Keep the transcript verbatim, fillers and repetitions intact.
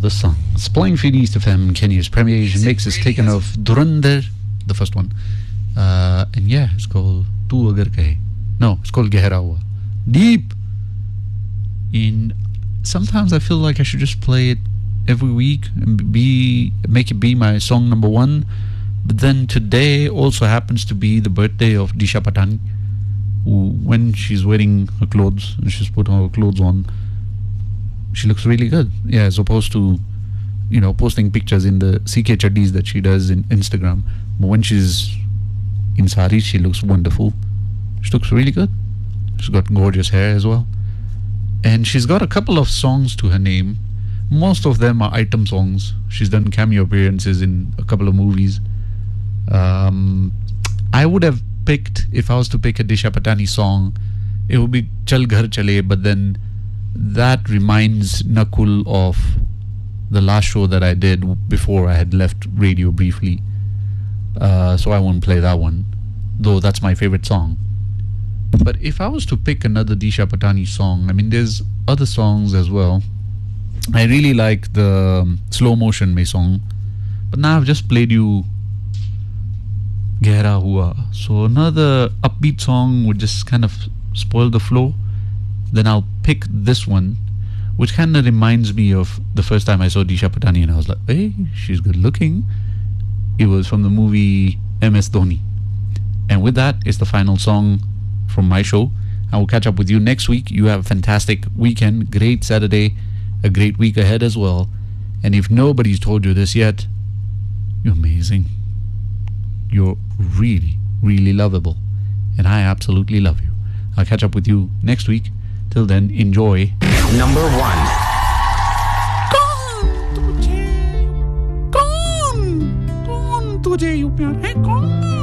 this song. It's playing for East F M, Kenya's premier Asian mix is taken off Dhurandhar, the first one. Uh, and yeah, it's called Tu Agar Kahe. No, it's called Gehra Hua. Deep. In sometimes I feel like I should just play it every week and be make it be my song number one. But then today also happens to be the birthday of Disha Patani, who, when she's wearing her clothes and she's put her clothes on, she looks really good. Yeah, as opposed to, you know, posting pictures in the C K chaddis that she does in Instagram. But when she's in sari, she looks wonderful. She looks really good. She's got gorgeous hair as well. And she's got a couple of songs to her name. Most of them are item songs. She's done cameo appearances in a couple of movies. Um, I would have picked, if I was to pick a Disha Patani song, it would be Chal Ghar Chale, but then that reminds Nakul of the last show that I did before I had left radio briefly. Uh, so I won't play that one, though that's my favorite song. But if I was to pick another Disha Patani song, I mean, there's other songs as well. I really like the um, Slow Motion Mein song, but now I've just played you Gehra Hua. So another upbeat song would just kind of spoil the flow. Then I'll pick this one, which kind of reminds me of the first time I saw Disha Patani, and I was like, hey, she's good looking. It was from the movie M S Dhoni. And with that, it's the final song from my show. I will catch up with you next week. You have a fantastic weekend, great Saturday, a great week ahead as well. And if nobody's told you this yet, you're amazing. You're really, really lovable. And I absolutely love you. I'll catch up with you next week. Till then, enjoy. Number one. कौन तुझे कौन कौन तुझे यूं प्यार है कौन